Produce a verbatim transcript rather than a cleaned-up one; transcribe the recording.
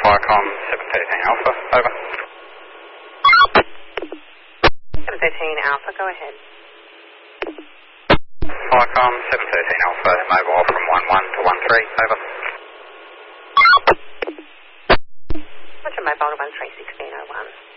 Viacom seven thirteen Alpha, over. seven thirteen Alpha, go ahead. Viacom seven thirteen Alpha, mobile from one one to one three, over. What's your mobile to one three sixteen oh one?